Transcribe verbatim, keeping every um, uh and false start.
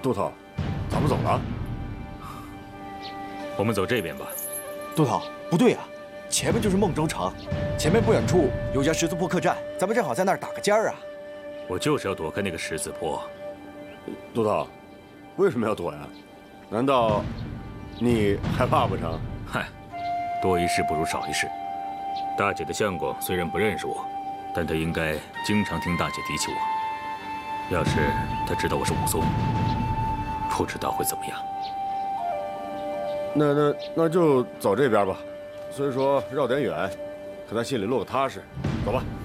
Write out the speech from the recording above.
杜头，咱们走了？ 我们走这边吧。 杜头，不对啊，前面就是孟州城，前面不远处有家十字坡客栈，咱们正好在那儿打个尖儿啊。 我就是要躲开那个十字坡。 杜头，为什么要躲呀？难道你害怕不成？ 嗨，多一事不如少一事。大姐的相公虽然不认识我，但他应该经常听大姐提起我。要是他知道我是武松，不知道会怎么样。 那那那就走这边吧，虽说绕点远，可他心里落个踏实。走吧。